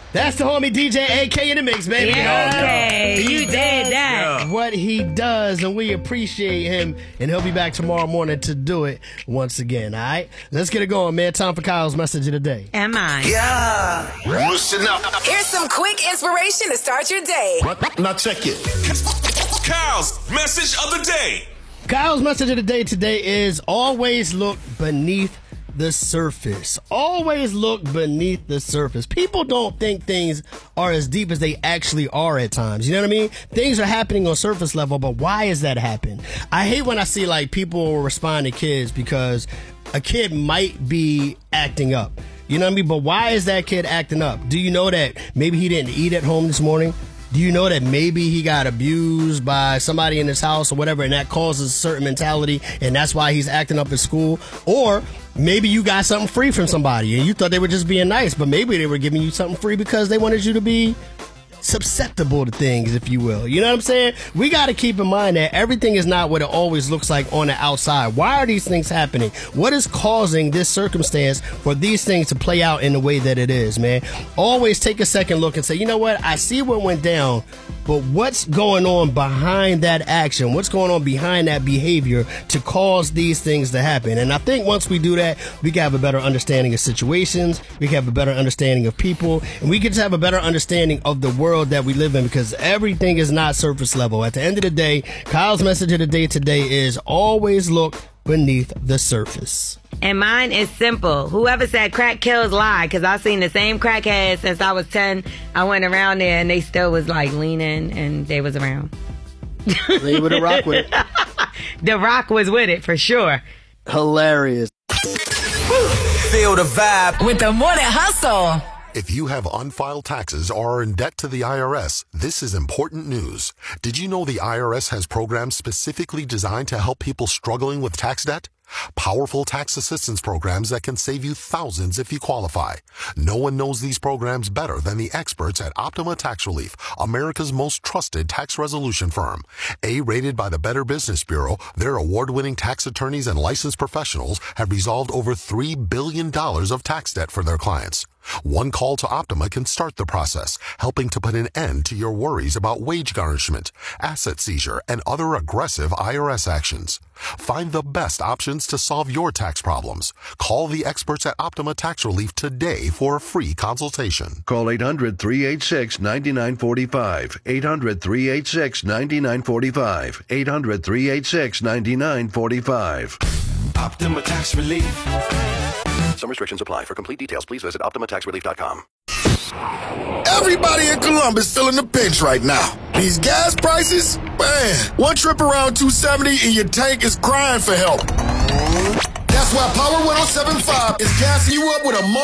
That's the homie DJ AK in the mix, baby. Yeah, you did that. What he does, and we appreciate him. And he'll be back tomorrow morning to do it once again, all right? Let's get it going, man. Time for Kyle's message of the day. Am I? Yeah. Listen up. Here's some quick inspiration to start your day. Now check it. Kyle's message of the day. Kyle's message of the day today is always look beneath the surface. Always look beneath the surface. People don't think things are as deep as they actually are at times. You know what I mean? Things are happening on surface level, but why is that happening? I hate when I see like people respond to kids because a kid might be acting up. You know what I mean? But why is that kid acting up? Do you know that maybe he didn't eat at home this morning? Do you know that maybe he got abused by somebody in his house or whatever, and that causes a certain mentality, and that's why he's acting up at school? Or maybe you got something free from somebody, and you thought they were just being nice, but maybe they were giving you something free because they wanted you to be susceptible to things, if you will. You know what I'm saying? We got to keep in mind that everything is not what it always looks like on the outside. Why are these things happening? What is causing this circumstance for these things to play out in the way that it is, man? Always take a second look and say, you know what? I see what went down, but what's going on behind that action? What's going on behind that behavior to cause these things to happen? And I think once we do that, we can have a better understanding of situations, we can have a better understanding of people, and we can just have a better understanding of the world that we live in, because everything is not surface level. At the end of the day, Kyle's message of the day today is always look beneath the surface. And mine is simple. Whoever said crack kills lie, because I've seen the same crackheads since I was 10. I went around there and they still was like leaning and they was around. They would have rocked with it. The Rock was with it for sure. Hilarious. Feel the vibe With the Morning Hustle. If you have unfiled taxes or are in debt to the IRS, this is important news. Did you know the IRS has programs specifically designed to help people struggling with tax debt? Powerful tax assistance programs that can save you thousands if you qualify. No one knows these programs better than the experts at Optima Tax Relief, America's most trusted tax resolution firm. A-rated by the Better Business Bureau, their award-winning tax attorneys and licensed professionals have resolved over $3 billion of tax debt for their clients. One call to Optima can start the process, helping to put an end to your worries about wage garnishment, asset seizure, and other aggressive IRS actions. Find the best options to solve your tax problems. Call the experts at Optima Tax Relief today for a free consultation. Call 800-386-9945. 800-386-9945. 800-386-9945. Optima Tax Relief. Some restrictions apply. For complete details, please visit OptimaTaxRelief.com. Everybody in Columbus feeling the pinch right now. These gas prices, man, one trip around 270 and your tank is crying for help. That's why Power 107.5 is gassing you up with a